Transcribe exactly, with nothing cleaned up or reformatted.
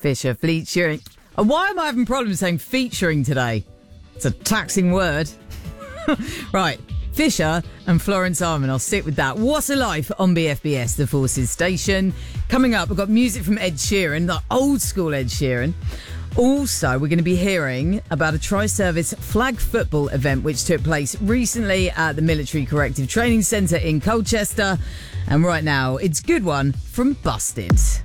Fisher featuring. And why am I having problems saying featuring today? It's a taxing word. Right. Fisher and Florence Armand. I'll stick with that. What a Life on B F B S, the Forces station. Coming up, we've got music from Ed Sheeran, the old school Ed Sheeran. Also, we're going to be hearing about a tri-service flag football event which took place recently at the Military Corrective Training Centre in Colchester. And right now, it's Good One from Busted.